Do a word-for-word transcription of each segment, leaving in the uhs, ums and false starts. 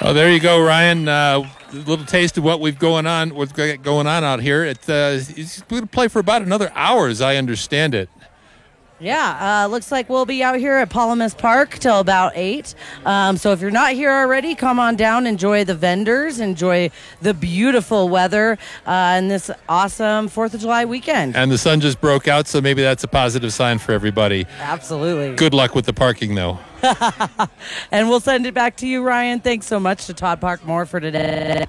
Oh, there you go, Ryan. Uh, a little taste of what we've going on, what's going on out here. It, uh, it's going to play for about another hour, as I understand it. Yeah, uh, looks like we'll be out here at Palamas Park till about eight. Um, so if you're not here already, come on down, enjoy the vendors, enjoy the beautiful weather, uh, and this awesome fourth of July weekend. And the sun just broke out, so maybe that's a positive sign for everybody. Absolutely. Good luck with the parking, though. And we'll send it back to you, Ryan. Thanks so much to Todd Parkmore for today.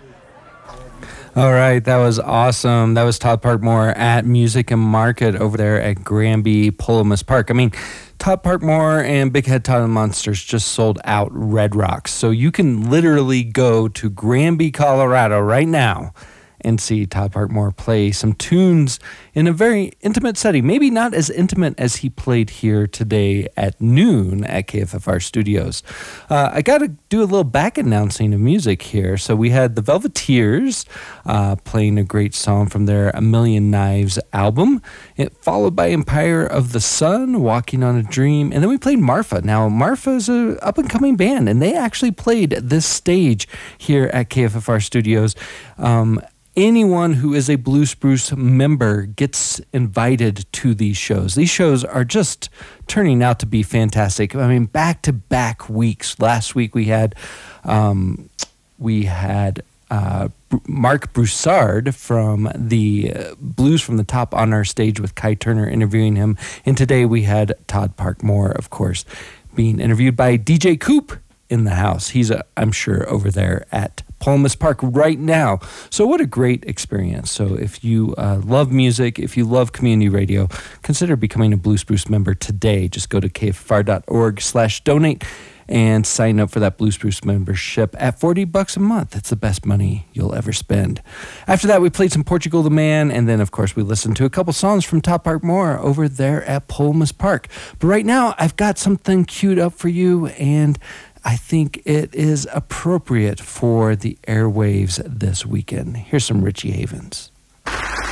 All right, that was awesome. That was Todd Parkmore at Music and Market over there at Granby Palamas Park. I mean, Todd Parkmore and Big Head Todd and Monsters just sold out Red Rocks. So you can literally go to Granby, Colorado right now and see Todd Parkmore play some tunes in a very intimate setting. Maybe not as intimate as he played here today at noon at K F F R Studios. Uh, I got to do a little back announcing of music here. So we had the Velveteers uh, playing a great song from their A Million Knives album, it, followed by Empire of the Sun, Walking on a Dream, and then we played Marfa. Now, Marfa is an up-and-coming band, and they actually played this stage here at K F F R Studios. Um, Anyone who is a Blue Spruce member gets invited to these shows. These shows are just turning out to be fantastic. I mean, back-to-back weeks. Last week we had um, we had uh, Mark Broussard from the uh, Blues from the Top on our stage with Kai Turner interviewing him. And today we had Todd Parkmore, of course, being interviewed by D J Coop in the house. He's, uh, I'm sure, over there at Palamas Park right now. So what a great experience. So if you uh, love music, if you love community radio, consider becoming a Blue Spruce member today. Just go to K F F R dot org slash donate and sign up for that Blue Spruce membership at forty bucks a month. It's the best money you'll ever spend. After that, we played some Portugal the Man, and then, of course, we listened to a couple songs from Todd Parkmore over there at Palamas Park. But right now, I've got something queued up for you, and I think it is appropriate for the airwaves this weekend. Here's some Richie Havens.